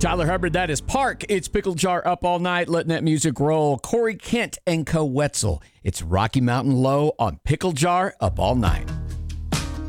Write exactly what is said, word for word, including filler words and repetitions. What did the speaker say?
Tyler Hubbard, that is Park. It's Pickle Jar up all night, letting that music roll. Corey Kent and Co. Wetzel. It's Rocky Mountain Low on Pickle Jar up all night.